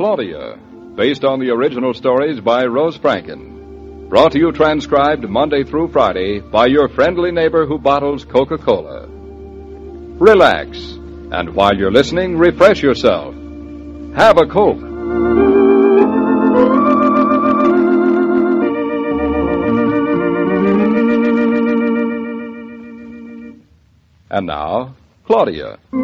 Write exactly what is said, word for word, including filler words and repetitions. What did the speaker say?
Claudia, based on the original stories by Rose Franken. Brought to you transcribed Monday through Friday by your friendly neighbor who bottles Coca-Cola. Relax, and while you're listening, refresh yourself. Have a Coke. And now, Claudia.